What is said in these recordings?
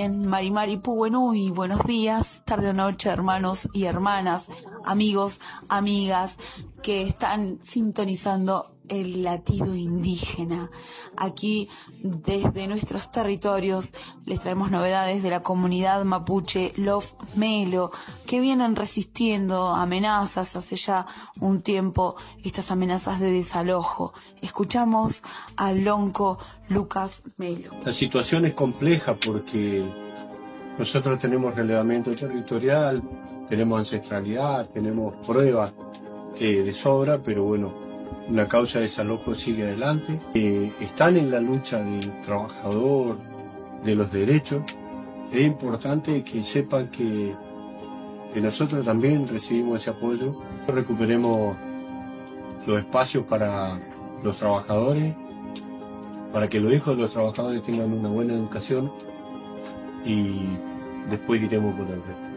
Bien, Mari Puguenú, buenos días, tarde o noche, hermanos y hermanas, amigos, amigas que están sintonizando el latido indígena. Aquí, desde nuestros territorios, les traemos novedades de la comunidad mapuche Love Melo, que vienen resistiendo amenazas hace ya un tiempo, estas amenazas de desalojo. Escuchamos a Lonco Lucas Melo. La situación es compleja porque nosotros tenemos relevamiento territorial, tenemos ancestralidad, tenemos pruebas de sobra, pero bueno, la causa de desalojo sigue adelante. Están en la lucha del trabajador, de los derechos. Es importante que sepan que nosotros también recibimos ese apoyo. Recuperemos los espacios para los trabajadores, para que los hijos de los trabajadores tengan una buena educación y después iremos por el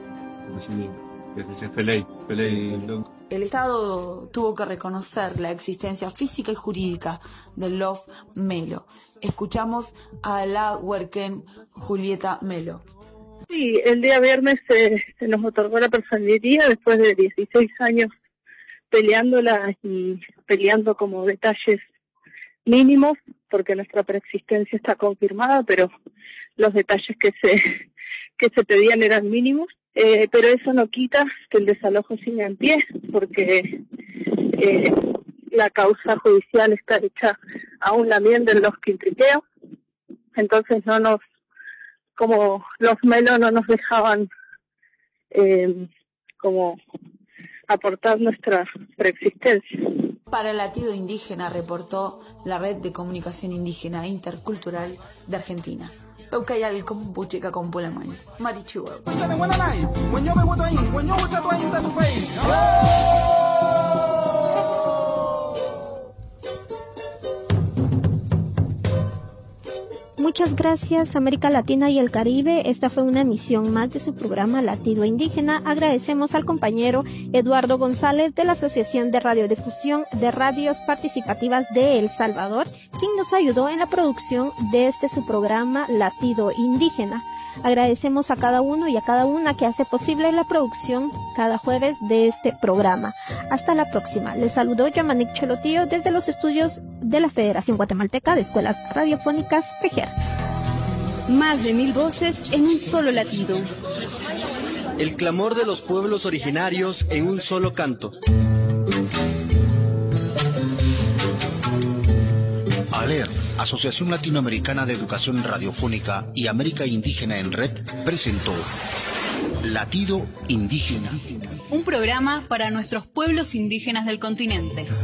resto. El Estado tuvo que reconocer la existencia física y jurídica del Love Melo. Escuchamos a la huerquén Julieta Melo. Sí, el día viernes se nos otorgó la personería después de 16 años peleándola y peleando como detalles mínimos, porque nuestra preexistencia está confirmada, pero los detalles que se pedían eran mínimos. Pero eso no quita que el desalojo siga en pie, porque la causa judicial está hecha a un lamien de los quintriqueos. Entonces como los Melo no nos dejaban como aportar nuestra preexistencia. Para el latido indígena reportó la Red de Comunicación Indígena Intercultural de Argentina. Peukayal Compuchica con Pulamani. Marichihuahua. Muchas gracias, América Latina y el Caribe. Esta fue una emisión más de su programa Latido Indígena. Agradecemos al compañero Eduardo González de la Asociación de Radiodifusión de Radios Participativas de El Salvador, quien nos ayudó en la producción de su programa Latido Indígena. Agradecemos a cada uno y a cada una que hace posible la producción cada jueves de este programa. Hasta la próxima. Les saludó Yamanik Cholotío desde los estudios de la Federación Guatemalteca de Escuelas Radiofónicas, FEGER. Más de 1000 voces en un solo latido. El clamor de los pueblos originarios en un solo canto. ALER, Asociación Latinoamericana de Educación Radiofónica y América Indígena en Red, presentó Latido Indígena. Un programa para nuestros pueblos indígenas del continente.